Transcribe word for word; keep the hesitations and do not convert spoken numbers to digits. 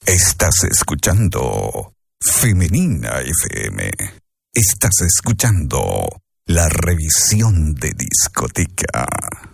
Estás escuchando Femenina F M. Estás escuchando la revisión de discoteca.